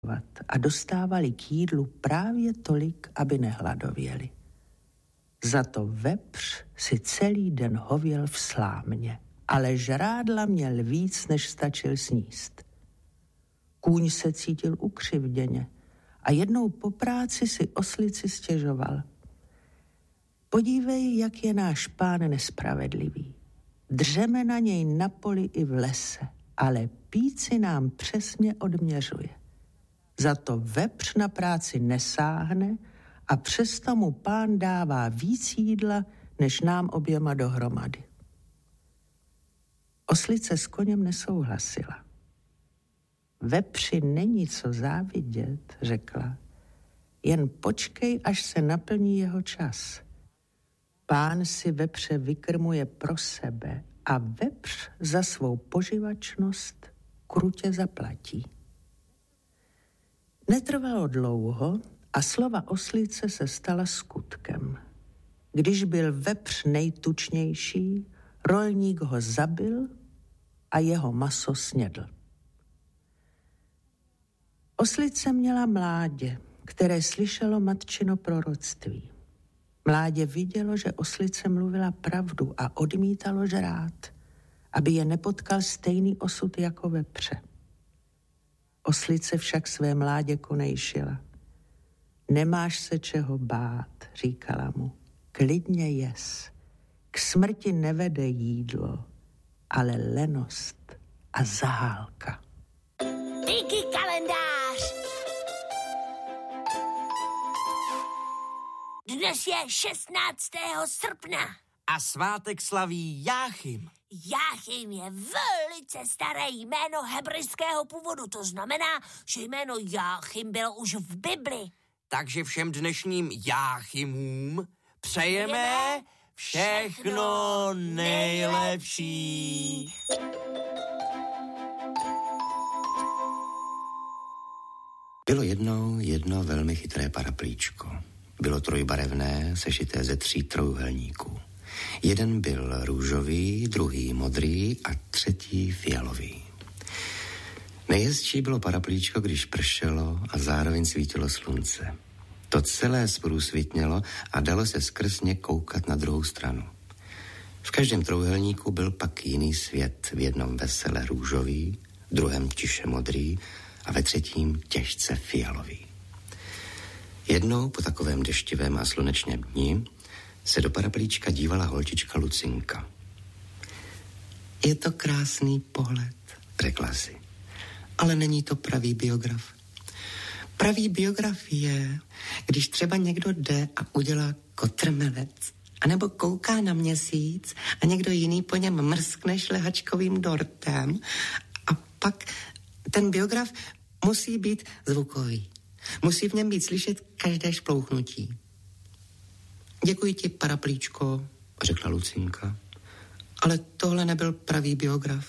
a dostávali k jídlu právě tolik, aby nehladověli. Za to vepř si celý den hověl v slámě, ale žrádla měl víc, než stačil sníst. Kůň se cítil ukřivděně a jednou po práci si oslici stěžoval. Podívej, jak je náš pán nespravedlivý. Dřeme na něj na poli i v lese, ale píci nám přesně odměřuje. Za to vepř na práci nesáhne a přesto mu pán dává víc jídla, než nám oběma dohromady. Oslice s koněm nesouhlasila. Vepři není co závidět, řekla. Jen počkej, až se naplní jeho čas. Pán si vepře vykrmuje pro sebe a vepř za svou poživačnost krutě zaplatí. Netrvalo dlouho a slova oslice se stala skutkem. Když byl vepř nejtučnější, rolník ho zabil a jeho maso snědl. Oslice měla mládě, které slyšelo matčino proroctví. Mládě vidělo, že oslice mluvila pravdu a odmítalo žrát, aby je nepotkal stejný osud jako vepře. Oslice však své mládě konejšila. Nemáš se čeho bát, říkala mu. Klidně jes. K smrti nevede jídlo, ale lenost a zahálka. Díky kalendář! Dnes je 16. srpna. A svátek slaví Jáchym. Jáchym je velice staré jméno hebrejského původu. To znamená, že jméno Jáchym bylo už v Bibli. Takže všem dnešním Jáchymům přejeme všechno nejlepší. Bylo jednou jedno velmi chytré paraplíčko. Bylo trojbarevné, sešité ze 3 trojúhelníků. Jeden byl růžový, druhý modrý a třetí fialový. Nejhezčí bylo paraplíčko, když pršelo a zároveň svítilo slunce. To celé zprůsvitnělo a dalo se skrz ně koukat na druhou stranu. V každém trojúhelníku byl pak jiný svět, v jednom vesele růžový, v druhém tiše modrý a ve třetím těžce fialový. Jednou po takovém deštivém a slunečném dni se do paraplíčka dívala holčička Lucinka. Je to krásný pohled, řekla si, ale není to pravý biograf. Pravý biograf je, když třeba někdo jde a udělá kotrmelec, anebo kouká na měsíc a někdo jiný po něm mrskne šlehačkovým dortem a pak ten biograf musí být zvukový. Musí v něm být slyšet každé šplouchnutí. Děkuji ti, paraplíčko, řekla Lucinka, ale tohle nebyl pravý biograf.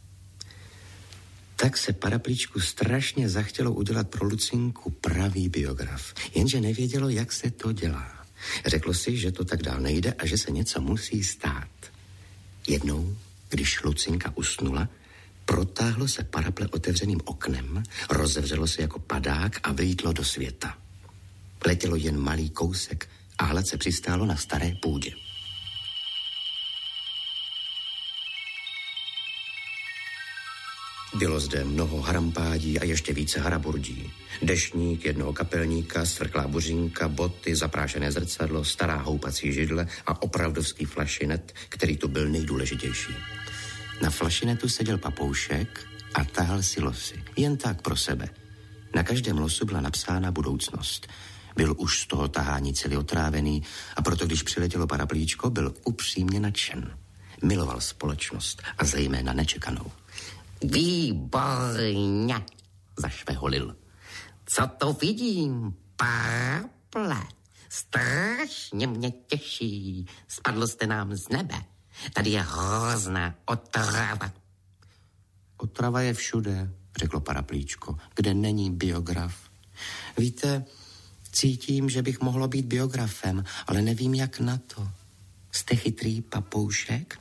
Tak se paraplíčku strašně zachtělo udělat pro Lucinku pravý biograf, jenže nevědělo, jak se to dělá. Řeklo si, že to tak dál nejde a že se něco musí stát. Jednou, když Lucinka usnula, protáhlo se paraple otevřeným oknem, rozevřelo se jako padák a vyjítlo do světa. Letělo jen malý kousek a hladce přistálo na staré půdě. Bylo zde mnoho harampádí a ještě více haraburdí. Deštník, jednoho kapelníka, svrklá buřinka, boty, zaprášené zrcadlo, stará houpací židle a opravdovský flašinet, který tu byl nejdůležitější. Na flašinetu seděl papoušek a tahal si losy. Jen tak pro sebe. Na každém losu byla napsána budoucnost. Byl už z toho tahání celý otrávený a proto, když přiletělo paraplíčko, byl upřímně nadšen. Miloval společnost a zejména nečekanou. Výborně, zašveholil. Co to vidím, paraple? Strašně mě těší. Spadlo jste nám z nebe. Tady je hrozná otrava. Otrava je všude, řeklo paraplíčko, kde není biograf. Víte, cítím, že bych mohlo být biografem, ale nevím, jak na to. Jste chytrý, papoušek?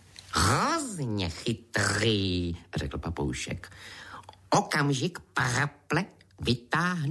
Hrozně chytrý, řekl papoušek. Okamžik, paraple, vytáhnu